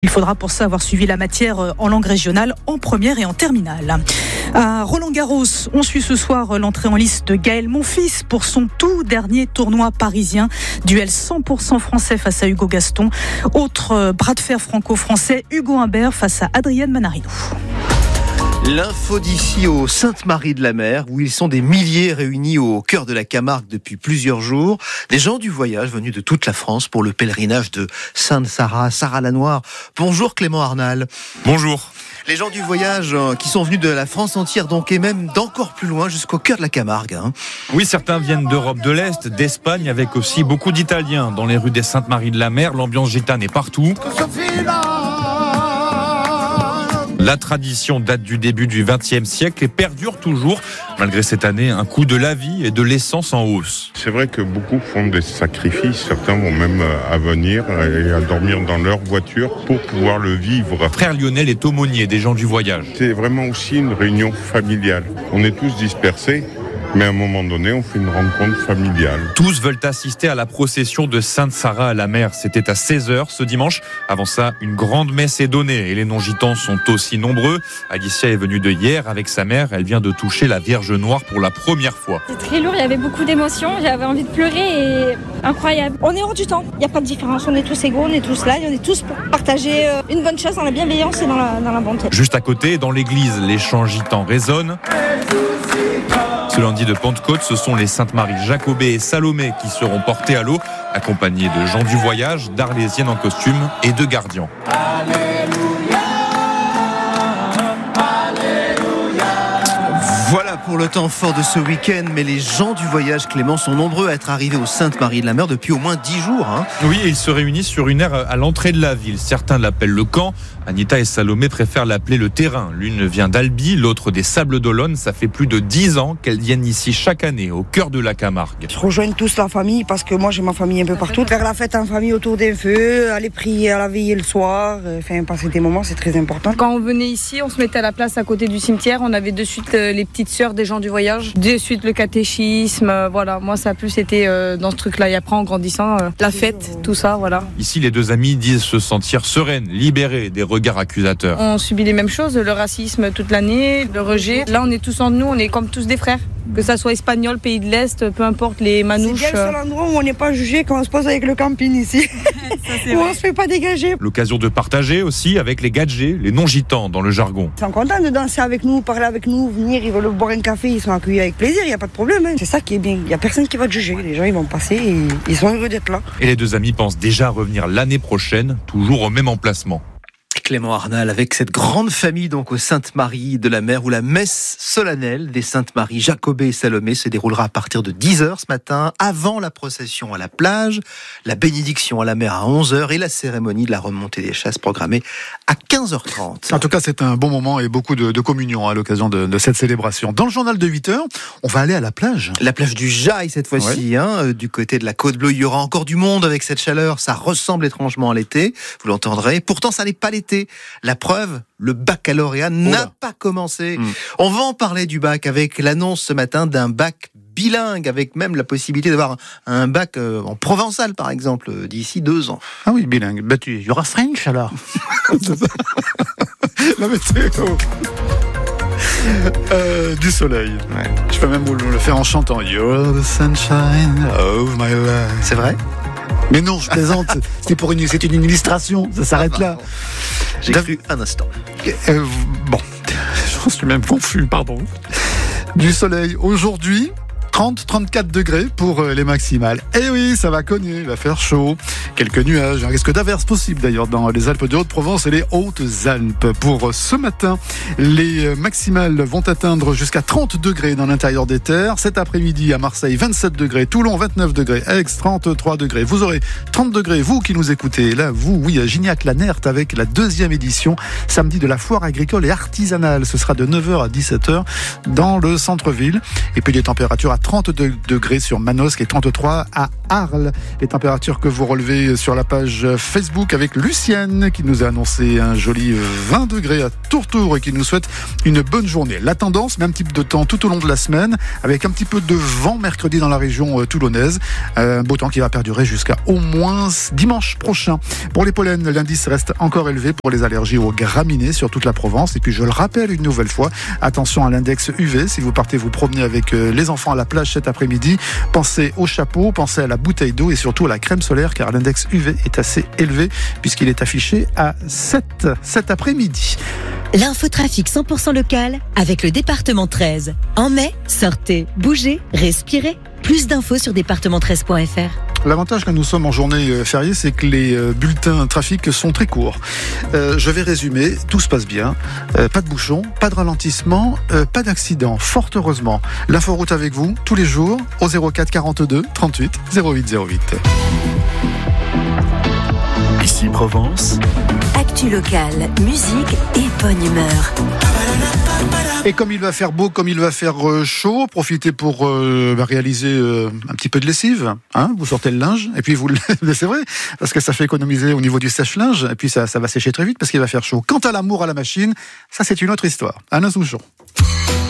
Il faudra pour ça avoir suivi la matière en langue régionale en première et en terminale. À Roland-Garros, on suit ce soir l'entrée en lice de Gaël Monfils pour son tout dernier tournoi parisien. Duel 100% français face à Hugo Gaston. Autre bras de fer franco-français, Hugo Humbert face à Adrienne Manarino. L'info d'ici au Sainte-Marie-de-la-Mer, où ils sont des milliers réunis au cœur de la Camargue depuis plusieurs jours. Des gens du voyage venus de toute la France pour le pèlerinage de Sainte-Sarah, Sarah-la-Noire. Bonjour Clément Arnal. Bonjour. Les gens du voyage qui sont venus de la France entière, donc, et même d'encore plus loin, jusqu'au cœur de la Camargue. Oui, certains viennent d'Europe de l'Est, d'Espagne, avec aussi beaucoup d'Italiens. Dans les rues des Sainte-Marie-de-la-Mer, l'ambiance gitane est partout. La tradition date du début du XXe siècle et perdure toujours, malgré cette année un coût de la vie et de l'essence en hausse. C'est vrai que beaucoup font des sacrifices, certains vont même à venir et à dormir dans leur voiture pour pouvoir le vivre. Frère Lionel est aumônier des gens du voyage. C'est vraiment aussi une réunion familiale. On est tous dispersés, mais à un moment donné, on fait une rencontre familiale. Tous veulent assister à la procession de Sainte-Sarah à la mer. C'était à 16h ce dimanche. Avant ça, une grande messe est donnée et les non-gitans sont aussi nombreux. Alicia est venue de hier avec sa mère. Elle vient de toucher la Vierge Noire pour la première fois. C'est très lourd, il y avait beaucoup d'émotions. J'avais envie de pleurer et incroyable. On est hors du temps. Il n'y a pas de différence. On est tous égaux, on est tous là et on est tous pour partager une bonne chose dans la bienveillance et dans la bonté. Juste à côté, dans l'église, les chants gitans résonnent. Ce lundi de Pentecôte, ce sont les Saintes Marie Jacobée et Salomé qui seront portées à l'eau, accompagnés de gens du voyage, d'Arlésiennes en costume et de gardiens. Voilà pour le temps fort de ce week-end, mais les gens du voyage, Clément, sont nombreux à être arrivés au Sainte-Marie-de-la-Mer depuis au moins 10 jours. Oui, et ils se réunissent sur une aire à l'entrée de la ville. Certains l'appellent le camp. Anita et Salomé préfèrent l'appeler le terrain. L'une vient d'Albi, l'autre des Sables d'Olonne. Ça fait plus de 10 ans qu'elles viennent ici chaque année, au cœur de la Camargue. Je rejoins tous la famille parce que moi j'ai ma famille un peu partout. Faire la fête en famille autour d'un feu, aller prier à la veillée le soir, passer des moments, c'est très important. Quand on venait ici, on se mettait à la place à côté du cimetière. On avait de suite les petites sœurs des gens du voyage, de suite le catéchisme. Voilà, moi ça a plus été dans ce truc-là. Et après en grandissant, la fête, tout ça, voilà. Ici, les deux amies disent se sentir sereines, libérées des regards accusateurs. On subit les mêmes choses, le racisme toute l'année, le rejet. Là, on est tous en nous, on est comme tous des frères. Que ça soit espagnol, pays de l'Est, peu importe les manouches. C'est bien le seul endroit où on n'est pas jugé quand on se pose avec le camping ici. Où on se fait pas dégager. L'occasion de partager aussi avec les gadgets, les non-gitans dans le jargon. Ils sont contents de danser avec nous, parler avec nous, venir, ils veulent boire un café, ils sont accueillis avec plaisir, il n'y a pas de problème. C'est ça qui est bien, il n'y a personne qui va te juger. Les gens ils vont passer et ils sont heureux d'être là. Et les deux amis pensent déjà revenir l'année prochaine, toujours au même emplacement. Clément Arnal avec cette grande famille donc au Sainte-Marie-de-la-Mer où la messe solennelle des Saintes Marie Jacobée et Salomé se déroulera à partir de 10h ce matin, avant la procession à la plage, la bénédiction à la mer à 11h et la cérémonie de la remontée des chasses programmée à 15h30. En tout cas, c'est un bon moment et beaucoup de communion à l'occasion de cette célébration. Dans le journal de 8h, on va aller à la plage. La plage du Jaille cette fois-ci, du côté de la Côte Bleue, il y aura encore du monde avec cette chaleur, ça ressemble étrangement à l'été, vous l'entendrez. Pourtant, ça n'est pas l'été. La preuve, le baccalauréat n'a pas commencé. On va en parler du bac avec l'annonce ce matin d'un bac bilingue, avec même la possibilité d'avoir un bac en provençal, par exemple, d'ici 2 ans. Ah oui, bilingue. Bah, il y aura French alors. La météo. Du soleil. Ouais. Je peux même vous le faire en chantant. You're the sunshine of my life. C'est vrai ? Mais non, je plaisante. C'est une illustration. Ça s'arrête là. J'ai cru un instant. Bon, je suis même confus, pardon. Du soleil aujourd'hui. 30-34 degrés pour les maximales. Et oui, ça va cogner, il va faire chaud. Quelques nuages, un risque d'averse possible d'ailleurs dans les Alpes de Haute-Provence et les Hautes-Alpes. Pour ce matin, les maximales vont atteindre jusqu'à 30 degrés dans l'intérieur des terres. Cet après-midi à Marseille, 27 degrés. Toulon, 29 degrés. Aix, 33 degrés. Vous aurez 30 degrés, vous qui nous écoutez. Là, vous, oui, à Gignac-la-Nerte avec la 2e édition, samedi de la foire agricole et artisanale. Ce sera de 9h à 17h dans le centre-ville. Et puis les températures à 32 degrés sur Manosque et 33 à Arles. Les températures que vous relevez sur la page Facebook avec Lucienne qui nous a annoncé un joli 20 degrés à Tourtour et qui nous souhaite une bonne journée. La tendance, même type de temps tout au long de la semaine avec un petit peu de vent mercredi dans la région toulonnaise. Un beau temps qui va perdurer jusqu'à au moins dimanche prochain. Pour les pollens, l'indice reste encore élevé pour les allergies aux graminées sur toute la Provence. Et puis je le rappelle une nouvelle fois, attention à l'index UV. Si vous partez vous promener avec les enfants à la plage cet après-midi, pensez au chapeau, pensez à la bouteille d'eau et surtout à la crème solaire car l'index UV est assez élevé puisqu'il est affiché à 7 cet après-midi. L'infotrafic 100% local avec le département 13. En mai, sortez, bougez, respirez. Plus d'infos sur département13.fr. L'avantage que nous sommes en journée fériée, c'est que les bulletins trafic sont très courts. Je vais résumer, tout se passe bien. Pas de bouchons, pas de ralentissement, pas d'accident, fort heureusement. L'inforoute avec vous, tous les jours, au 04 42 38 08 08. Ici Provence. Actu locale, musique et bonne humeur. Et comme il va faire beau, comme il va faire chaud, profitez pour réaliser un petit peu de lessive. Hein, vous sortez le linge et puis vous le c'est vrai, parce que ça fait économiser au niveau du sèche-linge et puis ça va sécher très vite parce qu'il va faire chaud. Quant à l'amour à la machine, ça c'est une autre histoire. Alain Souchon.